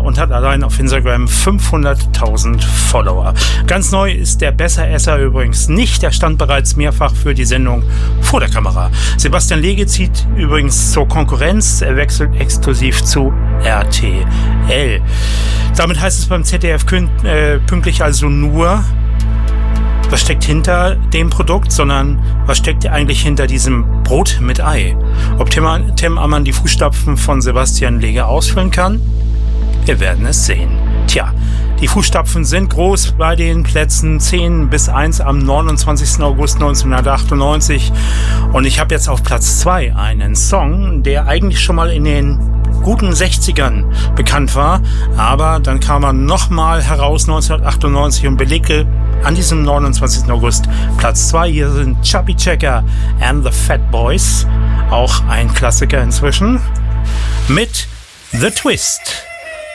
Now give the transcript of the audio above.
und hat allein auf Instagram 500.000 Follower. Ganz neu ist der Besseresser übrigens nicht. Der stand bereits mehrfach für die Sendung vor der Kamera. Sebastian Lege zieht übrigens zur Konkurrenz. Er wechselt exklusiv zu RTL. Damit heißt es beim ZDF pünktlich also nur, was steckt hinter dem Produkt, sondern was steckt eigentlich hinter diesem Brot mit Ei? Ob Tim Ammann die Fußstapfen von Sebastian Lege ausfüllen kann? Wir werden es sehen. Tja, die Fußstapfen sind groß bei den Plätzen 10 bis 1 am 29. August 1998. Und ich habe jetzt auf Platz 2 einen Song, der eigentlich schon mal in den guten 60ern bekannt war. Aber dann kam er nochmal heraus 1998 und belegte an diesem 29. August Platz 2. Hier sind Chubby Checker and the Fat Boys. Auch ein Klassiker inzwischen. Mit The Twist.